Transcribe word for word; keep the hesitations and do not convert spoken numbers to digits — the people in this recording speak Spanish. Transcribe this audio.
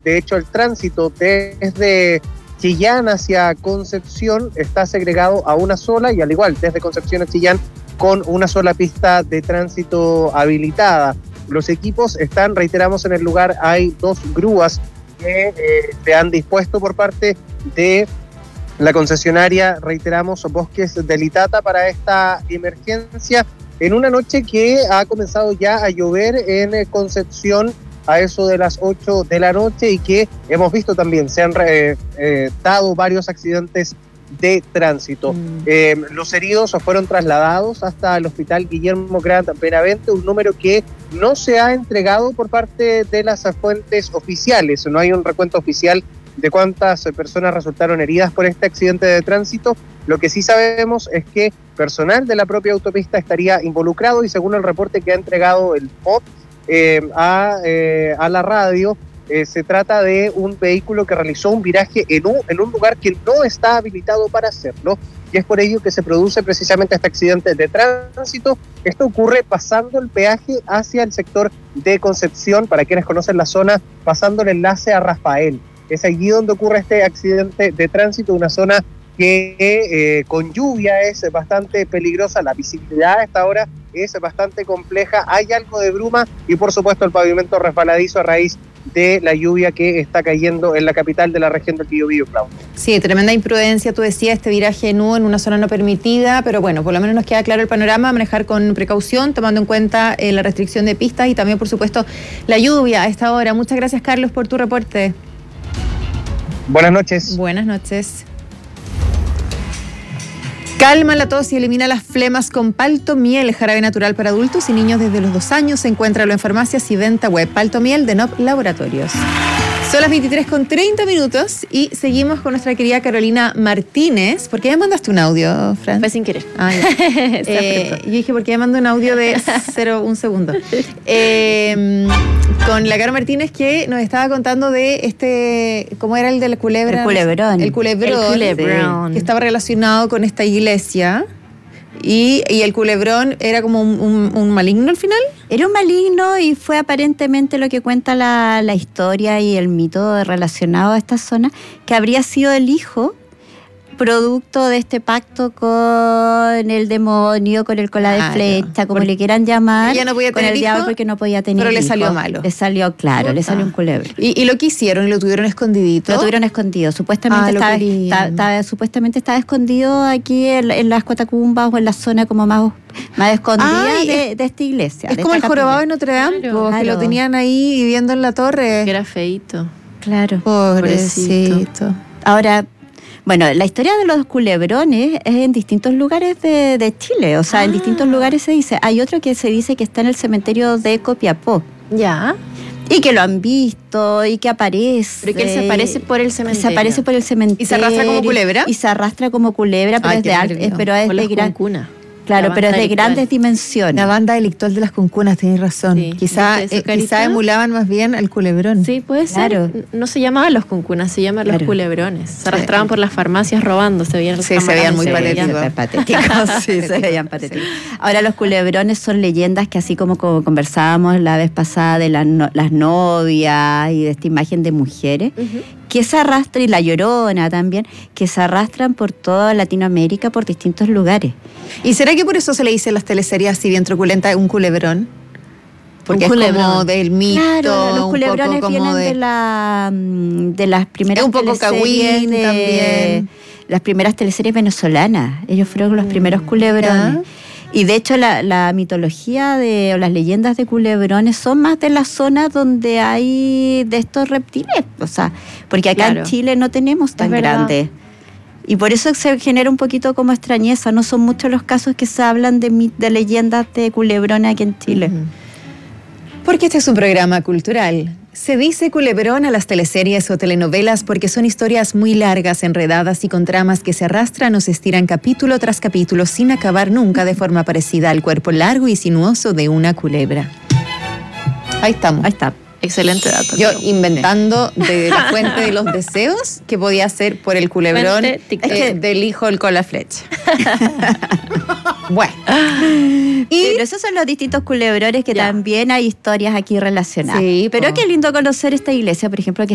De hecho, el tránsito desde Chillán hacia Concepción está segregado a una sola y al igual desde Concepción a Chillán con una sola pista de tránsito habilitada. Los equipos están, reiteramos, en el lugar. Hay dos grúas que eh, se han dispuesto por parte de la concesionaria, reiteramos, Bosques del Itata, para esta emergencia en una noche que ha comenzado ya a llover en Concepción a eso de las ocho de la noche y que hemos visto también, se han eh, eh, dado varios accidentes de tránsito. Mm. Eh, los heridos fueron trasladados hasta el Hospital Guillermo Grant Benavente, un número que no se ha entregado por parte de las fuentes oficiales. No hay un recuento oficial de cuántas personas resultaron heridas por este accidente de tránsito. Lo que sí sabemos es que personal de la propia autopista estaría involucrado y según el reporte que ha entregado el P O T eh, a, eh, a la radio, Eh, se trata de un vehículo que realizó un viraje en un, en un lugar que no está habilitado para hacerlo y es por ello que se produce precisamente este accidente de tránsito. Esto ocurre pasando el peaje hacia el sector de Concepción, para quienes conocen la zona, pasando el enlace a Rafael. Es allí donde ocurre este accidente de tránsito, una zona que eh, con lluvia es bastante peligrosa, la visibilidad a esta hora es bastante compleja, hay algo de bruma y por supuesto el pavimento resbaladizo a raíz de la lluvia que está cayendo en la capital de la región del Biobío, Claudia. Sí, tremenda imprudencia, tú decías, este viraje nu en una zona no permitida, pero bueno, por lo menos nos queda claro el panorama, manejar con precaución, tomando en cuenta eh, la restricción de pistas y también, por supuesto, la lluvia a esta hora. Muchas gracias, Carlos, por tu reporte. Buenas noches. Buenas noches. Calma la tos y elimina las flemas con Paltomiel, jarabe natural para adultos y niños desde los dos años. Encuéntralo en farmacias y venta web. Paltomiel de N O P Laboratorios. Son las veintitrés con treinta minutos y seguimos con nuestra querida Carolina Martínez. ¿Por qué me mandaste un audio, Fran? Fue sin querer. Ah, ya. eh, yo dije, ¿por qué me mandó un audio de cero, un segundo? Eh, con la Caro Martínez que nos estaba contando de este, ¿cómo era el de la culebra? El culebrón. El culebrón. El culebrón. Que estaba relacionado con esta iglesia. Y, y el culebrón era como un, un, un maligno al final. Era un maligno y fue aparentemente lo que cuenta la, la historia y el mito relacionado a esta zona, que habría sido el hijo producto de este pacto con el demonio, con el cola de ah, flecha, no. como Por, le quieran llamar, ella no podía con tener el hijo, diablo porque no podía tener pero hijo. le salió malo. Le salió, claro, Puta. le salió un culebro. ¿Y, y lo que hicieron? ¿Lo tuvieron escondidito? Lo tuvieron escondido. Supuestamente, ah, estaba, estaba, estaba, supuestamente estaba escondido aquí en, en las Catacumbas o en la zona como más, más escondida ah, de, de esta iglesia. Es como el jorobado de Notre Dame, claro, claro. que lo tenían ahí viviendo en la torre. Que era feíto. Claro. Pobrecito. Pobrecito. Ahora... Bueno, la historia de los culebrones es en distintos lugares de, de Chile, o sea, ah. en distintos lugares se dice. Hay otro que se dice que está en el cementerio de Copiapó. Ya. Y que lo han visto y que aparece. Pero que él se aparece por el cementerio. Se aparece por el cementerio. ¿Y se arrastra como culebra? Y se arrastra como culebra, pero Ay, es de alto, pero es de gran cuna. Claro, pero es de delictual. grandes dimensiones. La banda delictual de las cuncunas, tenés razón. Sí. Quizá, eh, quizá emulaban más bien al culebrón. Sí, puede claro. ser. No se llamaban los cuncunas, se llamaban claro. los culebrones. Se arrastraban sí. por las farmacias robando, se veían Sí, se veían muy se patéticos. Veían patéticos. sí, se veían patéticos. Sí. Ahora, los culebrones son leyendas que así como, como conversábamos la vez pasada de las, no, las novias y de esta imagen de mujeres, uh-huh. que se arrastran, y la Llorona también, que se arrastran por toda Latinoamérica, por distintos lugares. ¿Y será que por eso se le dice en las teleseries así bien truculenta un culebrón? Porque un es culebrón. como del mito, claro, los un culebrones poco como vienen de... de, la, de las primeras es un poco teleseries de, también. Las primeras teleseries venezolanas. Ellos fueron los primeros culebrones. ¿Ya? Y de hecho la, la mitología de, o las leyendas de culebrones son más de las zonas donde hay de estos reptiles. O sea, porque acá claro. en Chile no tenemos tan grandes. Y por eso se genera un poquito como extrañeza. No son muchos los casos que se hablan de, de leyendas de culebrones aquí en Chile. Uh-huh. Porque este es un programa cultural. Se dice culebrón a las teleseries o telenovelas porque son historias muy largas, enredadas y con tramas que se arrastran o se estiran capítulo tras capítulo sin acabar nunca de forma parecida al cuerpo largo y sinuoso de una culebra. Ahí estamos. Ahí está. Excelente dato. Yo inventando de la fuente de los deseos que podía ser por el culebrón eh, del hijo del cola flecha. Bueno. Y pero esos son los distintos culebrones que ya. también hay historias aquí relacionadas. Sí, pero po. qué lindo conocer esta iglesia, por ejemplo, que